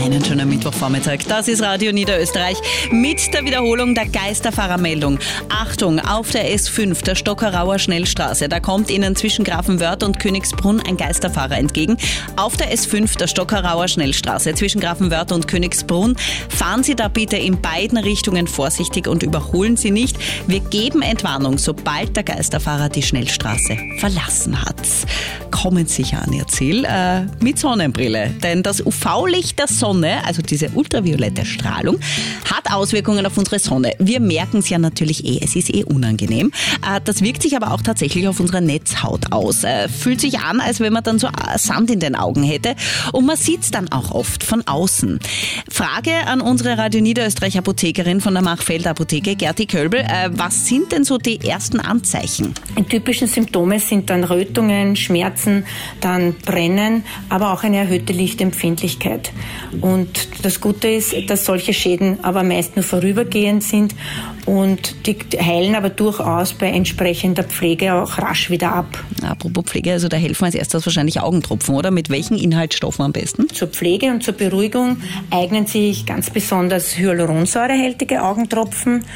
Einen schönen Mittwochvormittag. Das ist Radio Niederösterreich mit der Wiederholung der Geisterfahrermeldung. Achtung, auf der S5, der Stockerauer Schnellstraße, da kommt Ihnen zwischen Grafenwörth und Königsbrunn ein Geisterfahrer entgegen. Auf der S5, der Stockerauer Schnellstraße, zwischen Grafenwörth und Königsbrunn, fahren Sie da bitte in beiden Richtungen vorsichtig und überholen Sie nicht. Wir geben Entwarnung, sobald der Geisterfahrer die Schnellstraße verlassen hat. Kommen Sie sicher an Ihr Ziel mit Sonnenbrille, denn das UV-Licht der Sonne, also diese ultraviolette Strahlung, hat Auswirkungen auf unsere Sonne. Wir merken es ja natürlich es ist unangenehm. Das wirkt sich aber auch tatsächlich auf unsere Netzhaut aus. Fühlt sich an, als wenn man dann so Sand in den Augen hätte und man sieht es dann auch oft von außen. Frage an unsere Radio Niederösterreich Apothekerin von der Machfelder Apotheke, Gerti Kölbel, was sind denn so die ersten Anzeichen? Die typischen Symptome sind dann Rötungen, Schmerzen, dann Brennen, aber auch eine erhöhte Lichtempfindlichkeit. Und das Gute ist, dass solche Schäden aber meist nur vorübergehend sind und die heilen aber durchaus bei entsprechender Pflege auch rasch wieder ab. Apropos Pflege, also da helfen als erstes wahrscheinlich Augentropfen, oder? Mit welchen Inhaltsstoffen am besten? Zur Pflege und zur Beruhigung eignen sich ganz besonders hyaluronsäurehältige Augentropfen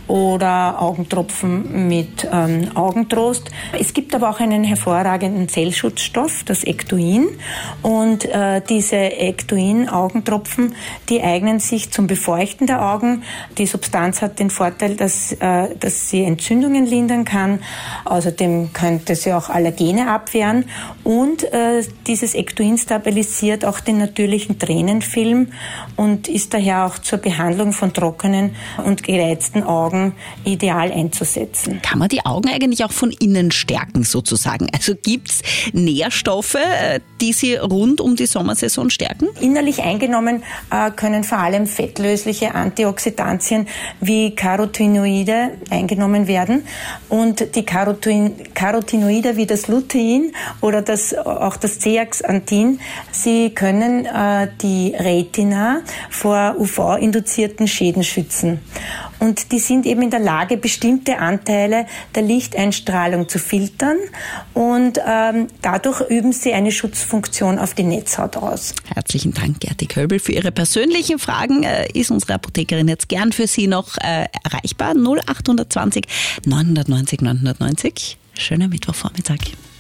oder Augentropfen mit Augentrost. Es gibt aber auch einen hervorragenden Zellschutzstoff, das Ectoin. Und diese Ectoin-Augentropfen, die eignen sich zum Befeuchten der Augen. Die Substanz hat den Vorteil, dass sie Entzündungen lindern kann. Außerdem könnte sie auch Allergene abwehren. Und dieses Ectoin stabilisiert auch den natürlichen Tränenfilm und ist daher auch zur Behandlung von trockenen und gereizten Augen ideal einzusetzen. Kann man die Augen eigentlich auch von innen stärken sozusagen? Also gibt's Nährstoffe, die sie rund um die Sommersaison stärken? Innerlich eingenommen können vor allem fettlösliche Antioxidantien wie Carotinoide eingenommen werden. Und die Carotinoide wie das Lutein oder auch das Zeaxanthin, sie können die Retina vor UV-induzierten Schäden schützen. Und die sind eben in der Lage, bestimmte Anteile der Lichteinstrahlung zu filtern und dadurch üben sie eine Schutzfunktion auf die Netzhaut aus. Herzlichen Dank, Gerti Kölbel. Für Ihre persönlichen Fragen ist unsere Apothekerin jetzt gern für Sie noch erreichbar. 0820 990 990. Schöner Mittwochvormittag.